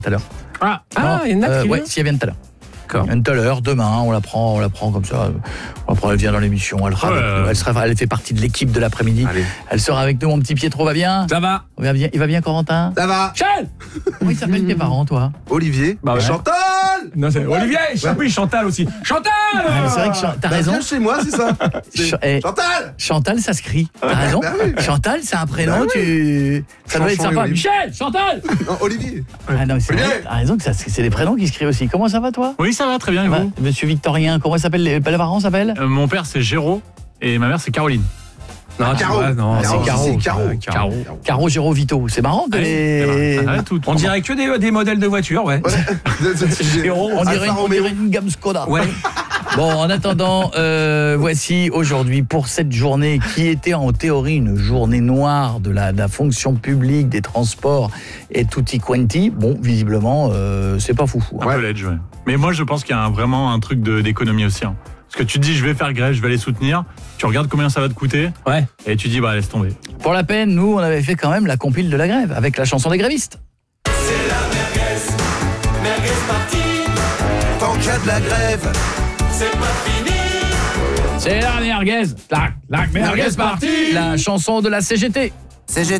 tout à l'heure. Il y en a qui ouais, si elle vient tout à l'heure. Elle vient tout à l'heure, demain, on la prend comme ça. Elle vient dans l'émission, elle fait partie de l'équipe de l'après-midi. Allez. Elle sera avec nous, mon petit Pietro, va bien? Ça va. Il va bien, Corentin? Ça va. Charles. Comment ils s'appellent tes parents, toi? Olivier. Chantal. Non, c'est Olivier. Oui, Chantal aussi. Chantal. C'est vrai que t'as raison. Viens chez moi, c'est ça. Chantal. Chantal, ça se crie. T'as raison. Chantal, c'est un prénom, ça doit être sympa. Michel, Chantal. Non, Olivier. Non, c'est vrai, t'as raison que c'est des prénoms qui se crient aussi. Comment ça va, toi? Oui, ça va très bien, et vous? Monsieur Victorien, comment s'appelle les parents s'appellent? Mon père c'est Géraud et ma mère c'est Caroline. Non, c'est Caro. Caro Géraud Vito. C'est marrant de les... On dirait que des modèles de voitures, ouais. On dirait une gamme Skoda. Ouais. Bon, en attendant, voici aujourd'hui pour cette journée qui était en théorie une journée noire de la fonction publique, des transports et tutti quanti. Bon, visiblement, c'est pas foufou. Un peu ledge, ouais. Mais moi, je pense qu'il y a vraiment un truc d'économie aussi. Hein. Parce que tu te dis, je vais faire grève, je vais les soutenir. Tu regardes combien ça va te coûter. Ouais. Et tu dis, laisse tomber. Pour la peine, nous, on avait fait quand même la compile de la grève avec la chanson des grévistes. C'est la merguez partie. Tant qu'il y a de la grève, c'est pas fini. C'est la merguez, la merguez partie. La chanson de la CGT. CGT.